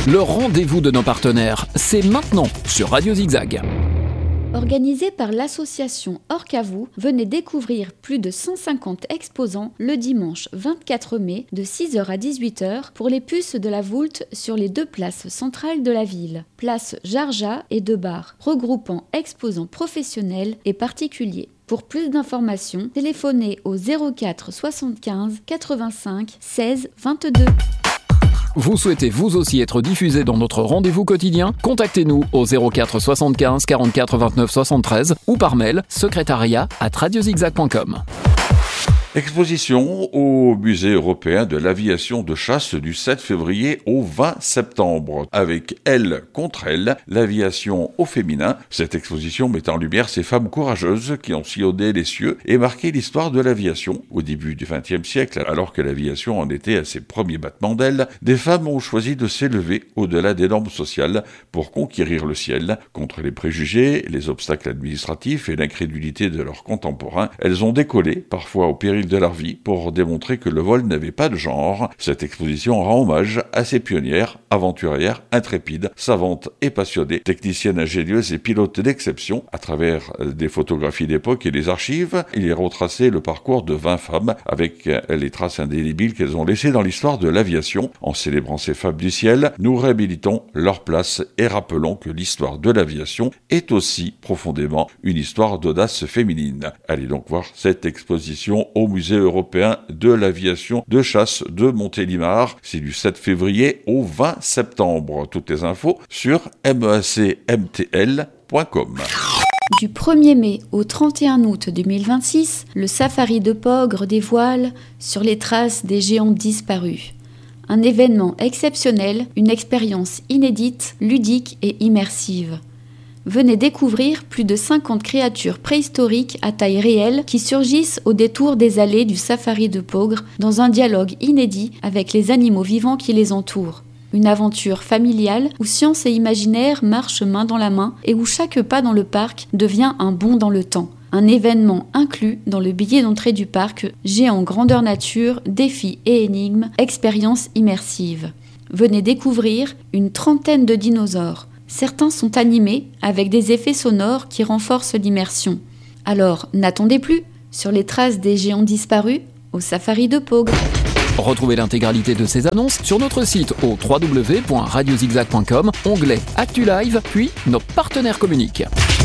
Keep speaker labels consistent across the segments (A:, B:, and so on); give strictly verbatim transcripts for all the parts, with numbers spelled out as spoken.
A: Le rendez-vous de nos partenaires, c'est maintenant sur Radio Zigzag.
B: Organisé par l'association Orcavou, venez découvrir plus de cent cinquante exposants le dimanche vingt-quatre mai de six heures à dix-huit heures pour les puces de la Voulte sur les deux places centrales de la ville, place Jarja et Debar, regroupant exposants professionnels et particuliers. Pour plus d'informations, téléphonez au zéro quatre soixante-quinze quatre-vingt-cinq seize vingt-deux.
A: Vous souhaitez vous aussi être diffusé dans notre rendez-vous quotidien ? Contactez-nous au zéro quatre soixante-quinze quarante-quatre vingt-neuf soixante-treize ou par mail secrétariat arobase radiozigzag point com.
C: Exposition au Musée européen de l'aviation de chasse du sept février au vingt septembre, avec Elle contre Elle, l'aviation au féminin. Cette exposition met en lumière ces femmes courageuses qui ont sillonné les cieux et marqué l'histoire de l'aviation. Au début du vingtième siècle, alors que l'aviation en était à ses premiers battements d'ailes, des femmes ont choisi de s'élever au-delà des normes sociales pour conquérir le ciel. Contre les préjugés, les obstacles administratifs et l'incrédulité de leurs contemporains, elles ont décollé, parfois au péril de leur vie, pour démontrer que le vol n'avait pas de genre. Cette exposition rend hommage à ces pionnières, aventurières, intrépides, savantes et passionnées, techniciennes ingénieuses et pilotes d'exception. À travers des photographies d'époque et des archives, il est retracé le parcours de vingt femmes avec les traces indélébiles qu'elles ont laissées dans l'histoire de l'aviation. En célébrant ces femmes du ciel, nous réhabilitons leur place et rappelons que l'histoire de l'aviation est aussi profondément une histoire d'audace féminine. Allez donc voir cette exposition au Musée européen de l'aviation de chasse de Montélimar. C'est du sept février au vingt septembre. Toutes les infos sur mec m t l point com.
B: Du premier mai au trente et un août deux mille vingt-six, le safari de Pogre dévoile Sur les traces des géants disparus. Un événement exceptionnel, une expérience inédite, ludique et immersive. Venez découvrir plus de cinquante créatures préhistoriques à taille réelle qui surgissent au détour des allées du safari de Pogre dans un dialogue inédit avec les animaux vivants qui les entourent. Une aventure familiale où science et imaginaire marchent main dans la main et où chaque pas dans le parc devient un bond dans le temps. Un événement inclus dans le billet d'entrée du parc, géant grandeur nature, défis et énigmes, expérience immersive. Venez découvrir une trentaine de dinosaures. Certains sont animés avec des effets sonores qui renforcent l'immersion. Alors, n'attendez plus, sur les traces des géants disparus au safari de Pogre.
A: Retrouvez l'intégralité de ces annonces sur notre site au w w w point radiozigzag point com, onglet Actu Live, puis nos partenaires communiquent.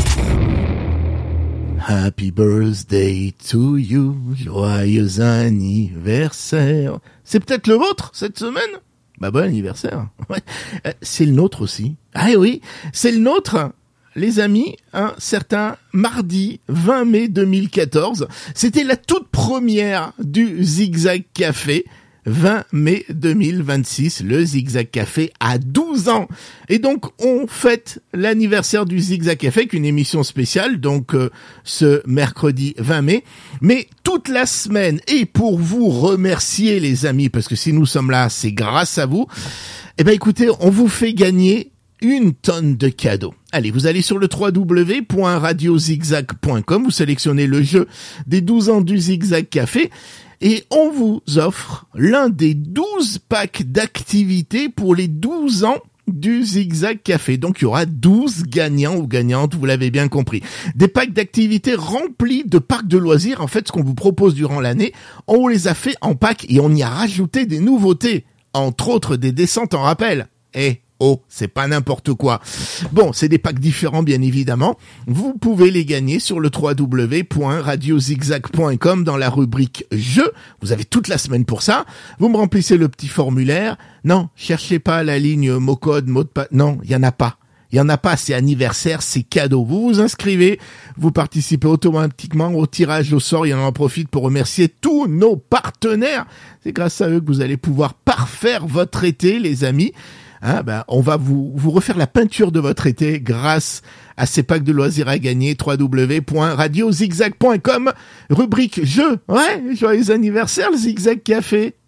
D: Happy birthday to you, joyeux anniversaire. C'est peut-être le vôtre cette semaine ? Bah bon anniversaire. Ouais. Euh, c'est le nôtre aussi. Ah oui, c'est le nôtre, les amis, un certain mardi vingt mai deux mille quatorze. C'était la toute première du Zigzag Café. vingt mai deux mille vingt-six, le Zigzag Café a douze ans. Et donc, on fête l'anniversaire du Zigzag Café avec une émission spéciale, donc euh, ce mercredi vingt mai. Mais toute la semaine, et pour vous remercier les amis, parce que si nous sommes là, c'est grâce à vous, eh ben écoutez, on vous fait gagner une tonne de cadeaux. Allez, vous allez sur le w w w point radiozigzag point com, vous sélectionnez le jeu des douze ans du Zigzag Café, et on vous offre l'un des douze packs d'activités pour les douze ans du Zigzag Café. Donc, il y aura douze gagnants ou gagnantes, vous l'avez bien compris. Des packs d'activités remplis de parcs de loisirs. En fait, ce qu'on vous propose durant l'année, on les a fait en pack et on y a rajouté des nouveautés. Entre autres, des descentes en rappel. Et oh, c'est pas n'importe quoi. Bon, c'est des packs différents, bien évidemment. Vous pouvez les gagner sur le w w w point radiozigzag point com dans la rubrique Jeux. Vous avez toute la semaine pour ça. Vous me remplissez le petit formulaire. Non, cherchez pas la ligne mot code, mot de passe. Non, il y en a pas. Il y en a pas, c'est anniversaire, c'est cadeau. Vous vous inscrivez, vous participez automatiquement au tirage au sort et on en profite pour remercier tous nos partenaires. C'est grâce à eux que vous allez pouvoir parfaire votre été, les amis. Hein, ben, on va vous, vous refaire la peinture de votre été grâce à ces packs de loisirs à gagner. w w w point radiozigzag point com, rubrique jeux. Ouais, joyeux anniversaire, le Zigzag Café.